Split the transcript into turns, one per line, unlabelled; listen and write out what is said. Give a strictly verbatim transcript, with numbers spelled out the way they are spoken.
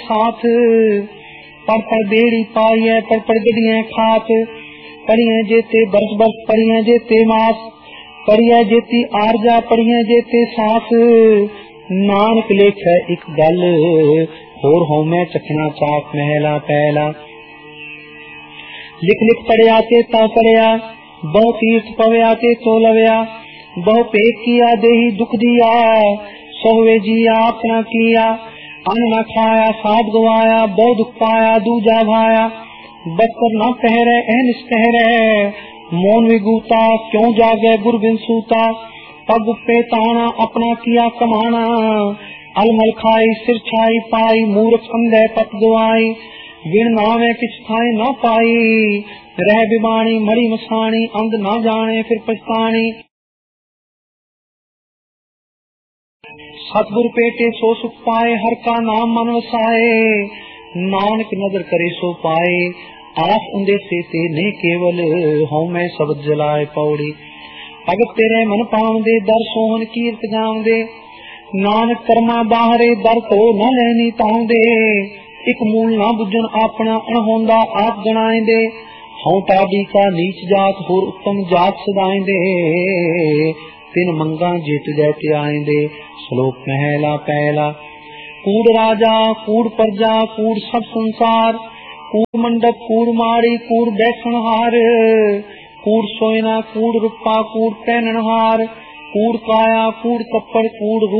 साथ। पढ़ पढ़ बेड़ी पाई है पढ़ पढ़ गड़िया खात। पढ़िया जेते बरस बरस पढ़िया जेते मास। पढ़िया जेती आरजा पढ़िया जेते सास। नानक लेखै एक गल होर होमै चखना चाक महला पहला। लिख लिख पढ़िया ते ता पढ़िया बहु तीर्थ पव्या ते तो लव्या। बहु पेट किया देही दुख दिया सोहवे जिया अपना किया। अन्न न खाया साध गवाया बहु दुख पाया दूजा भाया। बस्तर न पहरे अहनिस पहरे मौन विगूता क्यों जागे गुर बिन सूता। पग पे ताना अपना किया कमाना अलमल खाई सिर छाई पाई। मूर्ख अंधे पत गवाई बिन नावे किछ थाई न पाई। रह बिबाणी मड़ी मसाणी अंध न जाने फिर पछतानी। सतगुर पेटे सो सुख पाए हर का नाम मन वसाए। नानक नजर करे सो पाए आस उंदेसे ते ने केवल हों मैं शब्द जलाए पौड़ी। भगत तेरे मन पावदे दर सोहन कीर्त गावदे। नानक कर्मा बाहरे दर तो न लेनी तावदे। एक मूल ना बुझन अपना अणहोंदा आप गणाएंदे। हों टाडी का नीच जात होर उत्तम जात सदाएंदे। तिन मंगा जीत गए ते आएंदे। श्लोक पहला पहला। कूड़ राजा कूड़ प्रजा कूड़ सब संसार। कूड़ मंडप कूड़ माड़ी कूड़ बैठन हार। कूड़ सोयना कूड़ रूपा कूड़ पहनन हार। कूड़ काया कूड़ कपड़ कूड़ रूप